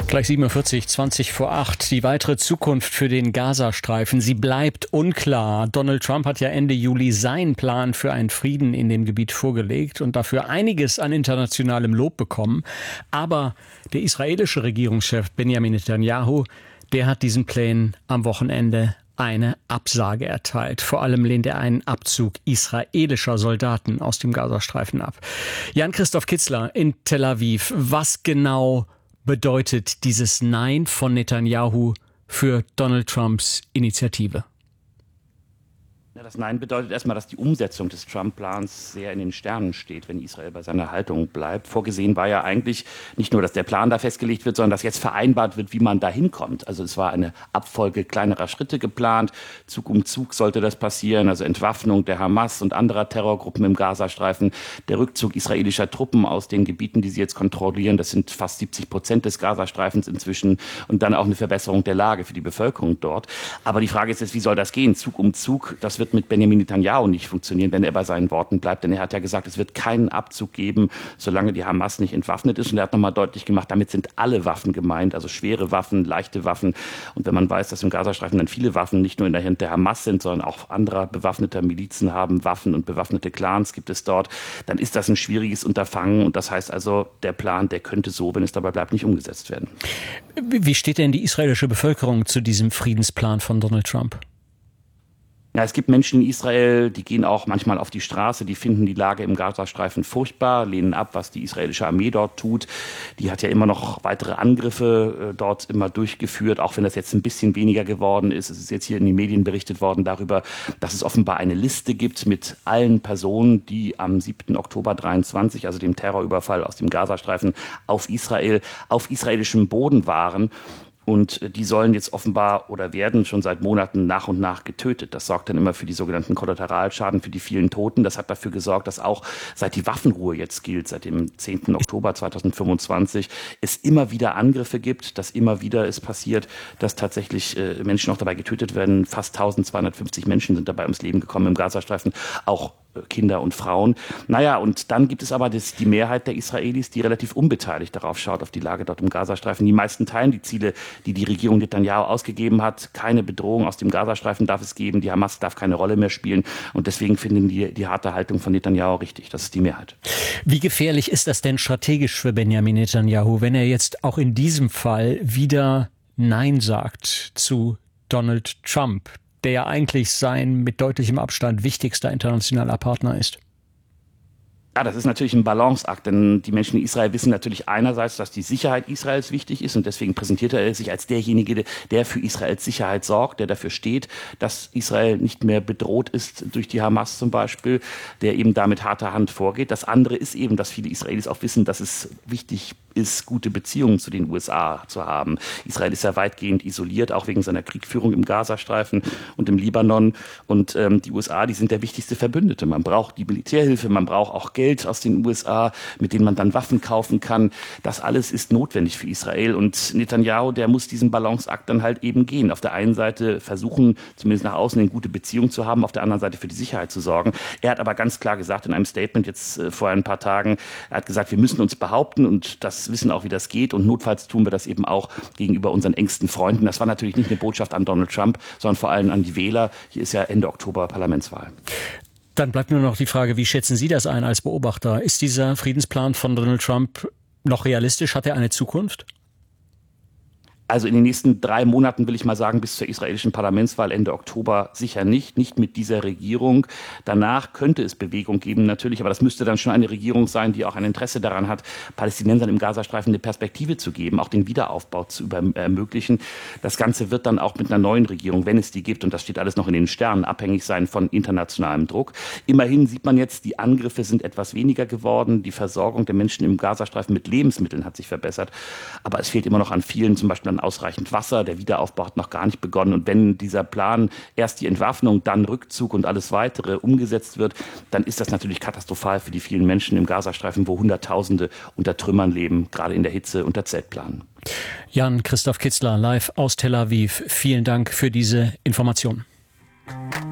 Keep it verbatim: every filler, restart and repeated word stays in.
Gleich siebenundvierzig, zwanzig vor acht. Die weitere Zukunft für den Gazastreifen, sie bleibt unklar. Donald Trump hat ja Ende Juli seinen Plan für einen Frieden in dem Gebiet vorgelegt und dafür einiges an internationalem Lob bekommen. Aber der israelische Regierungschef Benjamin Netanyahu, der hat diesen Plänen am Wochenende eine Absage erteilt. Vor allem lehnt er einen Abzug israelischer Soldaten aus dem Gazastreifen ab. Jan-Christoph Kitzler in Tel Aviv. Was genau bedeutet dieses Nein von Netanyahu für Donald Trumps Initiative? Das Nein bedeutet erstmal, dass die Umsetzung des Trump-Plans sehr in den Sternen steht, wenn Israel bei seiner Haltung bleibt. Vorgesehen war ja eigentlich nicht nur, dass der Plan da festgelegt wird, sondern dass jetzt vereinbart wird, wie man da hinkommt. Also es war eine Abfolge kleinerer Schritte geplant. Zug um Zug sollte das passieren. Also Entwaffnung der Hamas und anderer Terrorgruppen im Gazastreifen, der Rückzug israelischer Truppen aus den Gebieten, die sie jetzt kontrollieren. Das sind fast siebzig Prozent des Gazastreifens inzwischen. Und dann auch eine Verbesserung der Lage für die Bevölkerung dort. Aber die Frage ist jetzt, wie soll das gehen? Zug um Zug, das wird mit Benjamin Netanyahu nicht funktionieren, wenn er bei seinen Worten bleibt. Denn er hat ja gesagt, es wird keinen Abzug geben, solange die Hamas nicht entwaffnet ist. Und er hat nochmal deutlich gemacht, damit sind alle Waffen gemeint, also schwere Waffen, leichte Waffen. Und wenn man weiß, dass im Gazastreifen dann viele Waffen nicht nur in der Hand der Hamas sind, sondern auch anderer bewaffneter Milizen haben, Waffen und bewaffnete Clans gibt es dort, dann ist das ein schwieriges Unterfangen. Und das heißt also, der Plan, der könnte so, wenn es dabei bleibt, nicht umgesetzt werden. Wie steht denn die israelische Bevölkerung zu diesem Friedensplan von Donald Trump? Ja, es gibt Menschen in Israel, die gehen auch manchmal auf die Straße, die finden die Lage im Gazastreifen furchtbar, lehnen ab, was die israelische Armee dort tut. Die hat ja immer noch weitere Angriffe äh, dort immer durchgeführt, auch wenn das jetzt ein bisschen weniger geworden ist. Es ist jetzt hier in den Medien berichtet worden darüber, dass es offenbar eine Liste gibt mit allen Personen, die am siebten Oktober dreiundzwanzig, also dem Terrorüberfall aus dem Gazastreifen auf Israel, auf israelischem Boden waren. Und die sollen jetzt offenbar oder werden schon seit Monaten nach und nach getötet. Das sorgt dann immer für die sogenannten Kollateralschaden, für die vielen Toten. Das hat dafür gesorgt, dass auch seit die Waffenruhe jetzt gilt, seit dem zehnten Oktober zweitausendfünfundzwanzig, es immer wieder Angriffe gibt, dass immer wieder es passiert, dass tatsächlich äh, Menschen auch dabei getötet werden. Fast eintausendzweihundertfünfzig Menschen sind dabei ums Leben gekommen im Gazastreifen, auch Kinder und Frauen. Naja, und dann gibt es aber das, die Mehrheit der Israelis, die relativ unbeteiligt darauf schaut, auf die Lage dort im Gazastreifen. Die meisten teilen die Ziele, die die Regierung Netanyahu ausgegeben hat. Keine Bedrohung aus dem Gazastreifen darf es geben. Die Hamas darf keine Rolle mehr spielen. Und deswegen finden die die harte Haltung von Netanyahu richtig. Das ist die Mehrheit. Wie gefährlich ist das denn strategisch für Benjamin Netanyahu, wenn er jetzt auch in diesem Fall wieder Nein sagt zu Donald Trump, der ja eigentlich sein mit deutlichem Abstand wichtigster internationaler Partner ist? Ja, das ist natürlich ein Balanceakt, denn die Menschen in Israel wissen natürlich einerseits, dass die Sicherheit Israels wichtig ist und deswegen präsentiert er sich als derjenige, der für Israels Sicherheit sorgt, der dafür steht, dass Israel nicht mehr bedroht ist durch die Hamas zum Beispiel, der eben da mit harter Hand vorgeht. Das andere ist eben, dass viele Israelis auch wissen, dass es wichtig ist, gute Beziehungen zu den U S A zu haben. Israel ist ja weitgehend isoliert, auch wegen seiner Kriegführung im Gazastreifen und im Libanon. Und ähm, die U S A, die sind der wichtigste Verbündete. Man braucht die Militärhilfe, man braucht auch Geld aus den U S A, mit denen man dann Waffen kaufen kann. Das alles ist notwendig für Israel. Und Netanyahu, der muss diesen Balanceakt dann halt eben gehen. Auf der einen Seite versuchen, zumindest nach außen eine gute Beziehung zu haben, auf der anderen Seite für die Sicherheit zu sorgen. Er hat aber ganz klar gesagt in einem Statement jetzt äh, vor ein paar Tagen, er hat gesagt, wir müssen uns behaupten und das wissen auch, wie das geht. Und notfalls tun wir das eben auch gegenüber unseren engsten Freunden. Das war natürlich nicht eine Botschaft an Donald Trump, sondern vor allem an die Wähler. Hier ist ja Ende Oktober Parlamentswahl. Dann bleibt nur noch die Frage, wie schätzen Sie das ein als Beobachter? Ist dieser Friedensplan von Donald Trump noch realistisch? Hat er eine Zukunft? Also in den nächsten drei Monaten, will ich mal sagen, bis zur israelischen Parlamentswahl Ende Oktober sicher nicht, nicht mit dieser Regierung. Danach könnte es Bewegung geben natürlich, aber das müsste dann schon eine Regierung sein, die auch ein Interesse daran hat, Palästinensern im Gazastreifen eine Perspektive zu geben, auch den Wiederaufbau zu ermöglichen. Das Ganze wird dann auch mit einer neuen Regierung, wenn es die gibt, und das steht alles noch in den Sternen, abhängig sein von internationalem Druck. Immerhin sieht man jetzt, die Angriffe sind etwas weniger geworden, die Versorgung der Menschen im Gazastreifen mit Lebensmitteln hat sich verbessert, aber es fehlt immer noch an vielen, zum Beispiel an ausreichend Wasser. Der Wiederaufbau hat noch gar nicht begonnen. Und wenn dieser Plan, erst die Entwaffnung, dann Rückzug und alles Weitere umgesetzt wird, dann ist das natürlich katastrophal für die vielen Menschen im Gazastreifen, wo Hunderttausende unter Trümmern leben, gerade in der Hitze unter Zeltplanen. Jan-Christoph Kitzler live aus Tel Aviv. Vielen Dank für diese Information.